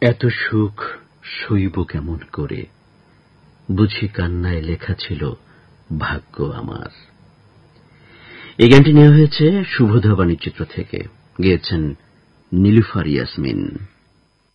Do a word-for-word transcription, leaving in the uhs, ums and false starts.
এত সুখ সইব কেমন করে, বুঝি কান্নায় লেখা ছিল ভাগ্য আমার। এই গানটি নেওয়া হয়েছে শুভধা বাণী চিত্র থেকে, গেয়েছেন নীলুফার ইয়াসমিন।